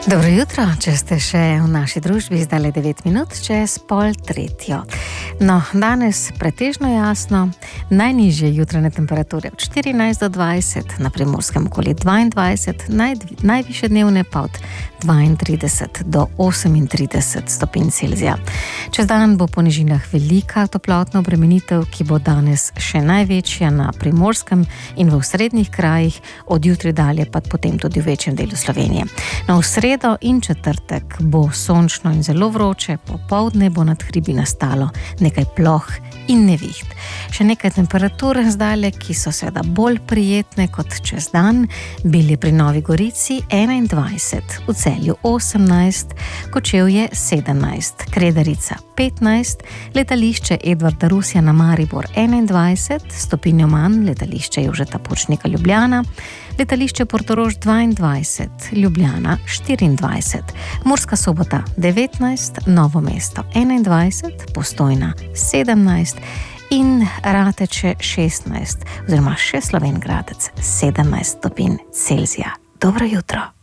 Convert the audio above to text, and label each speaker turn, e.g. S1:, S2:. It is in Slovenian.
S1: Dobro jutro, če ste še v naši družbi, zdaj 9 minut čez 2:30. No, danes pretežno jasno, najnižje jutranje temperature od 14 do 20, na Primorskem okoli 22, najvišje dnevne pa od 32 do 38 stopinj Celzija. Čez dan bo po nižinah velika toplotna obremenitev, ki bo danes še največja na Primorskem in v osrednjih krajih, od jutri dalje pa potem tudi v večjem delu Slovenije. No, v sredo in četrtek bo sončno in zelo vroče, popoldne bo nad hribi nastalo nekaj ploh in neviht. Še nekaj temperatur zdajle, ki so seveda bolj prijetne kot čez dan. Bili pri Novi Gorici 21, v Celju 18, Kočevje 17, Kredarica 15, letališče Edvarda Rusjana Maribor 21, stopinjo manj letališče Jožeta Pučnika Ljubljana, letališče Portorož 22, Ljubljana 24, Murska Sobota 19, Novo mesto 21, Postojna 17 in Rateče 16, oziroma še Slovenj Gradec 17 stopinj Celzija. Dobro jutro.